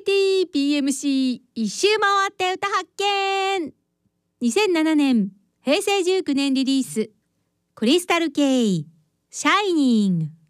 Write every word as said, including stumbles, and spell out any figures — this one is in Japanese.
ティ ピーエムシー 一周回って歌発見。にせんななねんへいせいじゅうきゅうねんリリース、クリスタル・ケイシャイニング。